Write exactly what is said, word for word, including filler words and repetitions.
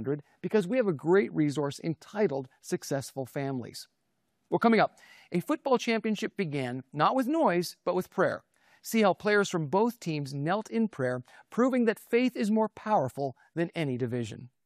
hundred because we have a great resource entitled Successful Families. Well, coming up, a football championship began not with noise, but with prayer. See how players from both teams knelt in prayer, proving that faith is more powerful than any division.